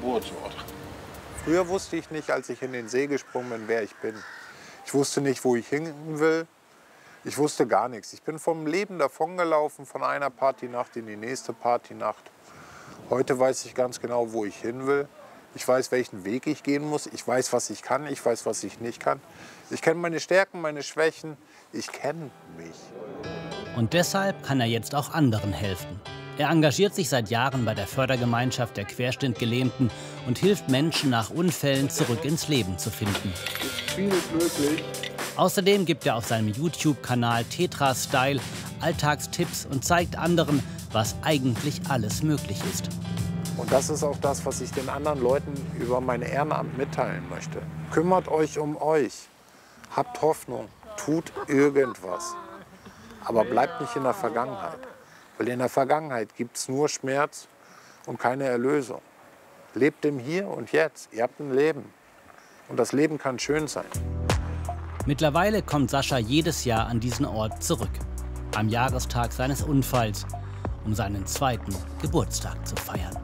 Geburtsort. Früher wusste ich nicht, als ich in den See gesprungen bin, wer ich bin. Ich wusste nicht, wo ich hin will. Ich wusste gar nichts. Ich bin vom Leben davongelaufen, von einer Partynacht in die nächste Partynacht. Heute weiß ich ganz genau, wo ich hin will. Ich weiß, welchen Weg ich gehen muss. Ich weiß, was ich kann. Ich weiß, was ich nicht kann. Ich kenne meine Stärken, meine Schwächen. Ich kenne mich. Und deshalb kann er jetzt auch anderen helfen. Er engagiert sich seit Jahren bei der Fördergemeinschaft der Querschnittgelähmten und hilft Menschen nach Unfällen zurück ins Leben zu finden. Viel ist möglich. Außerdem gibt er auf seinem YouTube-Kanal Tetra Style Alltagstipps und zeigt anderen, was eigentlich alles möglich ist. Und das ist auch das, was ich den anderen Leuten über mein Ehrenamt mitteilen möchte. Kümmert euch um euch. Habt Hoffnung. Tut irgendwas. Aber bleibt nicht in der Vergangenheit. Weil in der Vergangenheit gibt es nur Schmerz und keine Erlösung. Lebt im Hier und Jetzt. Ihr habt ein Leben. Und das Leben kann schön sein. Mittlerweile kommt Sascha jedes Jahr an diesen Ort zurück. Am Jahrestag seines Unfalls, um seinen 2. Geburtstag zu feiern.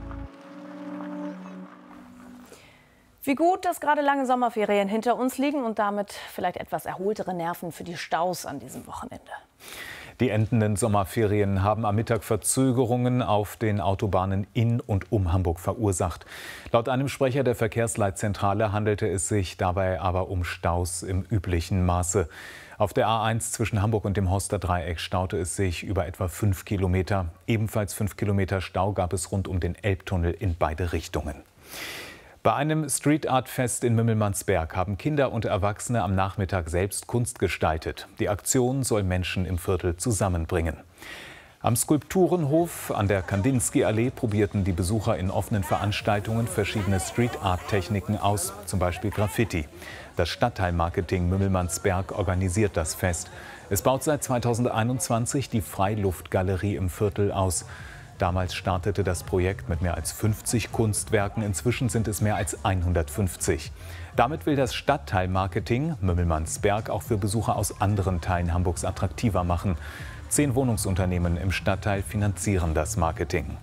Wie gut, dass gerade lange Sommerferien hinter uns liegen und damit vielleicht etwas erholtere Nerven für die Staus an diesem Wochenende. Die endenden Sommerferien haben am Mittag Verzögerungen auf den Autobahnen in und um Hamburg verursacht. Laut einem Sprecher der Verkehrsleitzentrale handelte es sich dabei aber um Staus im üblichen Maße. Auf der A1 zwischen Hamburg und dem Horster Dreieck staute es sich über etwa 5 Kilometer. Ebenfalls 5 Kilometer Stau gab es rund um den Elbtunnel in beide Richtungen. Bei einem Street Art Fest in Mümmelmannsberg haben Kinder und Erwachsene am Nachmittag selbst Kunst gestaltet. Die Aktion soll Menschen im Viertel zusammenbringen. Am Skulpturenhof an der Kandinsky-Allee probierten die Besucher in offenen Veranstaltungen verschiedene Street Art Techniken aus, zum Beispiel Graffiti. Das Stadtteilmarketing Mümmelmannsberg organisiert das Fest. Es baut seit 2021 die Freiluftgalerie im Viertel aus. Damals startete das Projekt mit mehr als 50 Kunstwerken. Inzwischen sind es mehr als 150. Damit will das Stadtteilmarketing Mümmelmannsberg auch für Besucher aus anderen Teilen Hamburgs attraktiver machen. 10 Wohnungsunternehmen im Stadtteil finanzieren das Marketing.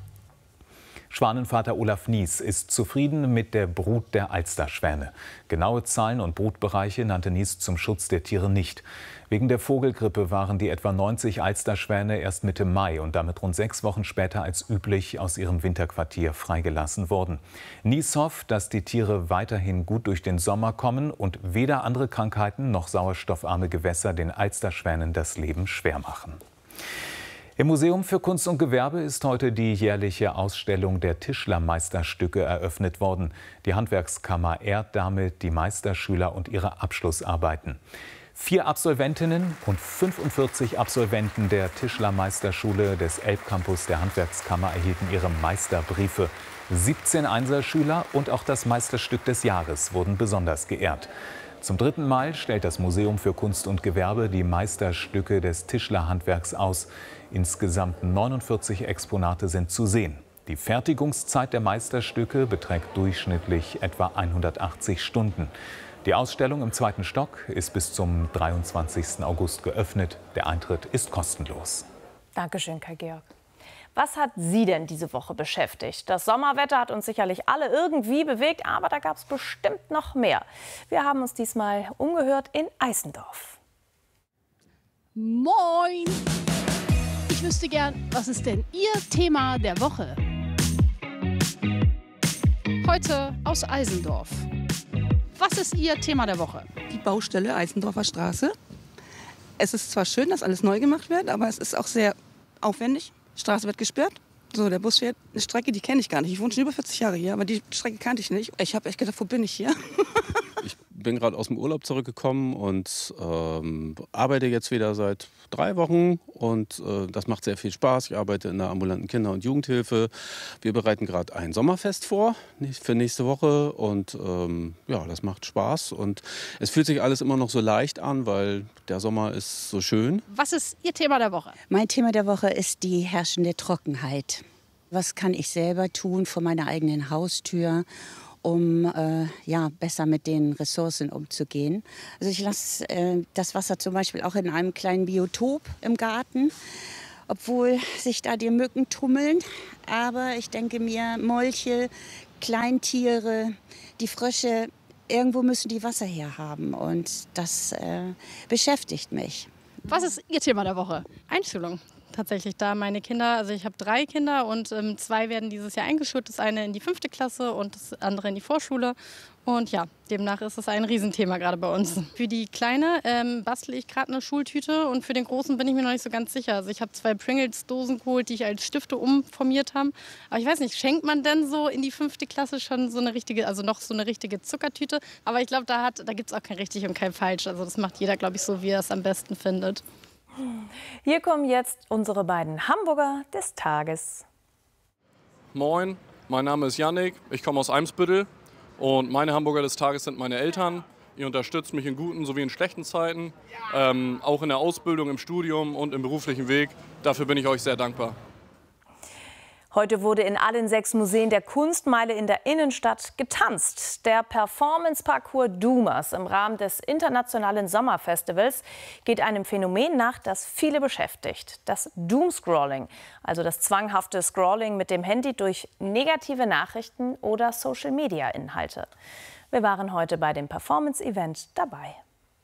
Schwanenvater Olaf Nies ist zufrieden mit der Brut der Alsterschwäne. Genaue Zahlen und Brutbereiche nannte Nies zum Schutz der Tiere nicht. Wegen der Vogelgrippe waren die etwa 90 Alsterschwäne erst Mitte Mai und damit rund 6 Wochen später als üblich aus ihrem Winterquartier freigelassen worden. Nies hofft, dass die Tiere weiterhin gut durch den Sommer kommen und weder andere Krankheiten noch sauerstoffarme Gewässer den Alsterschwänen das Leben schwer machen. Im Museum für Kunst und Gewerbe ist heute die jährliche Ausstellung der Tischlermeisterstücke eröffnet worden. Die Handwerkskammer ehrt damit die Meisterschüler und ihre Abschlussarbeiten. 4 Absolventinnen und 45 Absolventen der Tischlermeisterschule des Elbcampus der Handwerkskammer erhielten ihre Meisterbriefe. 17 Einserschüler und auch das Meisterstück des Jahres wurden besonders geehrt. Zum 3. Mal stellt das Museum für Kunst und Gewerbe die Meisterstücke des Tischlerhandwerks aus. Insgesamt 49 Exponate sind zu sehen. Die Fertigungszeit der Meisterstücke beträgt durchschnittlich etwa 180 Stunden. Die Ausstellung im 2. Stock ist bis zum 23. August geöffnet. Der Eintritt ist kostenlos. Dankeschön, Kai-Georg. Was hat Sie denn diese Woche beschäftigt? Das Sommerwetter hat uns sicherlich alle irgendwie bewegt, aber da gab es bestimmt noch mehr. Wir haben uns diesmal umgehört in Eisendorf. Moin! Ich wüsste gern, was ist denn Ihr Thema der Woche? Heute aus Eisendorf. Was ist Ihr Thema der Woche? Die Baustelle Eisendorfer Straße. Es ist zwar schön, dass alles neu gemacht wird, aber es ist auch sehr aufwendig. Die Straße wird gesperrt. So, der Bus fährt eine Strecke, die kenne ich gar nicht. Ich wohne schon über 40 Jahre hier, aber die Strecke kannte ich nicht. Ich habe echt gedacht, wo bin ich hier? Ich bin gerade aus dem Urlaub zurückgekommen und arbeite jetzt wieder seit 3 Wochen und das macht sehr viel Spaß. Ich arbeite in der ambulanten Kinder- und Jugendhilfe. Wir bereiten gerade ein Sommerfest vor für nächste Woche und ja, das macht Spaß und es fühlt sich alles immer noch so leicht an, weil der Sommer ist so schön. Was ist Ihr Thema der Woche? Mein Thema der Woche ist die herrschende Trockenheit. Was kann ich selber tun vor meiner eigenen Haustür, um ja, besser mit den Ressourcen umzugehen? Also ich lasse das Wasser zum Beispiel auch in einem kleinen Biotop im Garten, obwohl sich da die Mücken tummeln. Aber ich denke mir, Molche Kleintiere, die Frösche, irgendwo müssen die Wasser herhaben und das beschäftigt mich. Was ist Ihr Thema der Woche? Einschulung. Tatsächlich, da meine Kinder, also ich habe 3 Kinder und 2 werden dieses Jahr eingeschult. Das eine in die 5. Klasse und das andere in die Vorschule. Und ja, demnach ist es ein Riesenthema gerade bei uns. Für die Kleine bastle ich gerade eine Schultüte und für den Großen bin ich mir noch nicht so ganz sicher. Also ich habe 2 Pringles-Dosen geholt, die ich als Stifte umformiert habe. Aber ich weiß nicht, schenkt man denn so in die 5. Klasse schon so eine richtige, also noch so eine richtige Zuckertüte? Aber ich glaube, da gibt es auch kein richtig und kein falsch. Also das macht jeder, glaube ich, so, wie er es am besten findet. Hier kommen jetzt unsere beiden Hamburger des Tages. Moin, mein Name ist Jannik, ich komme aus Eimsbüttel und meine Hamburger des Tages sind meine Eltern. Ihr unterstützt mich in guten sowie in schlechten Zeiten, auch in der Ausbildung, im Studium und im beruflichen Weg. Dafür bin ich euch sehr dankbar. Heute wurde in allen 6 Museen der Kunstmeile in der Innenstadt getanzt. Der Performance-Parcours Doomers im Rahmen des internationalen Sommerfestivals geht einem Phänomen nach, das viele beschäftigt. Das Doomscrolling, also das zwanghafte Scrolling mit dem Handy durch negative Nachrichten oder Social-Media-Inhalte. Wir waren heute bei dem Performance-Event dabei.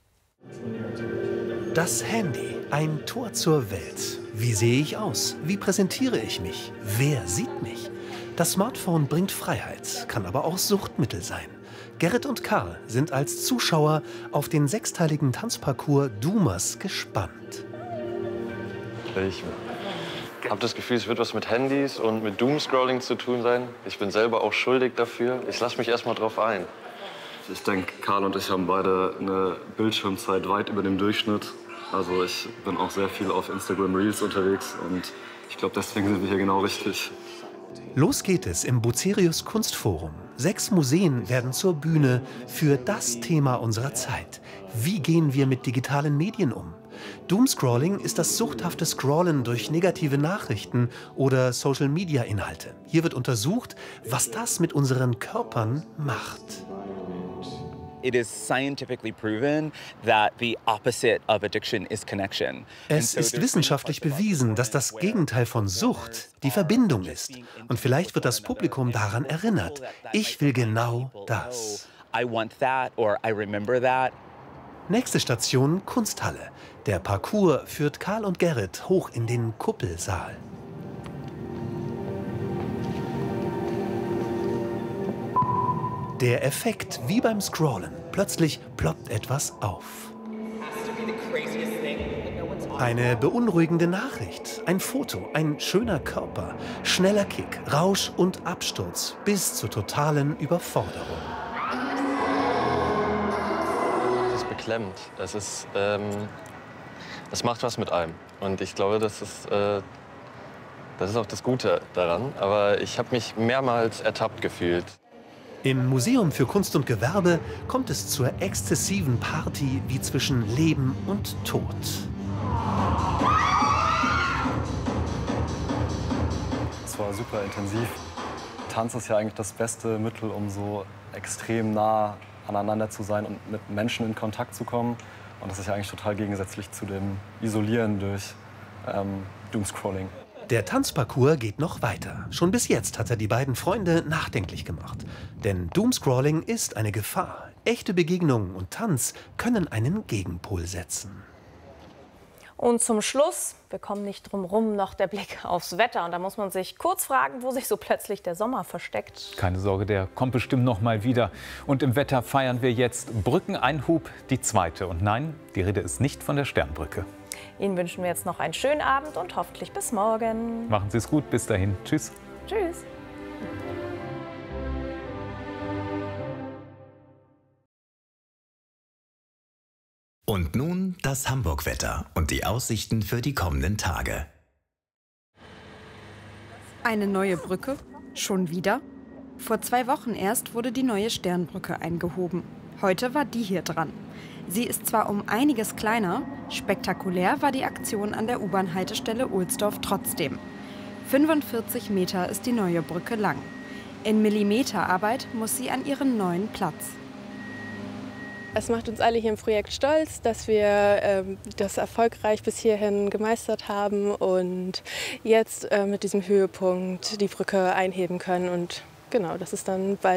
Das Handy, ein Tor zur Welt. Wie sehe ich aus? Wie präsentiere ich mich? Wer sieht mich? Das Smartphone bringt Freiheit, kann aber auch Suchtmittel sein. Gerrit und Karl sind als Zuschauer auf den 6-teiligen Tanzparcours Doomers gespannt. Ich habe das Gefühl, es wird was mit Handys und mit Doomscrolling zu tun sein. Ich bin selber auch schuldig dafür. Ich lasse mich erst mal drauf ein. Ich denke, Karl und ich haben beide eine Bildschirmzeit weit über dem Durchschnitt. Also ich bin auch sehr viel auf Instagram Reels unterwegs und ich glaube, deswegen sind wir hier genau richtig. Los geht es im Bucerius Kunstforum. 6 Museen werden zur Bühne für das Thema unserer Zeit. Wie gehen wir mit digitalen Medien um? Doomscrolling ist das suchthafte Scrollen durch negative Nachrichten oder Social-Media-Inhalte. Hier wird untersucht, was das mit unseren Körpern macht. It is scientifically proven that the opposite of addiction is connection. Es ist wissenschaftlich bewiesen, dass das Gegenteil von Sucht die Verbindung ist. Und vielleicht wird das Publikum daran erinnert. Ich will genau das. I want that or I remember that. Nächste Station, Kunsthalle. Der Parcours führt Karl und Gerrit hoch in den Kuppelsaal. Der Effekt wie beim Scrollen. Plötzlich ploppt etwas auf. Eine beunruhigende Nachricht, ein Foto, ein schöner Körper, schneller Kick, Rausch und Absturz bis zur totalen Überforderung. Es ist beklemmend. Es macht was mit einem. Und ich glaube, das ist auch das Gute daran. Aber ich habe mich mehrmals ertappt gefühlt. Im Museum für Kunst und Gewerbe kommt es zur exzessiven Party wie zwischen Leben und Tod. Es war super intensiv. Tanz ist ja eigentlich das beste Mittel, um so extrem nah aneinander zu sein und mit Menschen in Kontakt zu kommen. Und das ist ja eigentlich total gegensätzlich zu dem Isolieren durch Doomscrolling. Der Tanzparcours geht noch weiter. Schon bis jetzt hat er die beiden Freunde nachdenklich gemacht. Denn Doomscrolling ist eine Gefahr. Echte Begegnungen und Tanz können einen Gegenpol setzen. Und zum Schluss, wir kommen nicht drum rum, noch der Blick aufs Wetter. Und da muss man sich kurz fragen, wo sich so plötzlich der Sommer versteckt. Keine Sorge, der kommt bestimmt noch mal wieder. Und im Wetter feiern wir jetzt Brückeneinhub, die 2. Und nein, die Rede ist nicht von der Sternbrücke. Ihnen wünschen wir jetzt noch einen schönen Abend und hoffentlich bis morgen. Machen Sie es gut, bis dahin. Tschüss. Tschüss. Und nun das Hamburg-Wetter und die Aussichten für die kommenden Tage. Eine neue Brücke? Schon wieder? Vor 2 Wochen erst wurde die neue Sternbrücke eingehoben. Heute war die hier dran. Sie ist zwar um einiges kleiner, spektakulär war die Aktion an der U-Bahn-Haltestelle Ohlsdorf trotzdem. 45 Meter ist die neue Brücke lang. In Millimeterarbeit muss sie an ihren neuen Platz. Es macht uns alle hier im Projekt stolz, dass wir das erfolgreich bis hierhin gemeistert haben und jetzt mit diesem Höhepunkt die Brücke einheben können und Genau, das ist dann, weil